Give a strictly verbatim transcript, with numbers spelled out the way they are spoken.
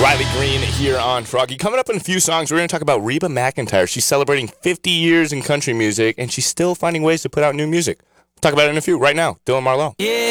Riley Green here on Froggy. Coming up in a few songs, we're going to talk about Reba McEntire. She's celebrating fifty years in country music, and she's still finding ways to put out new music. We'll talk about it in a few. Right now, Dylan Marlowe. Yeah.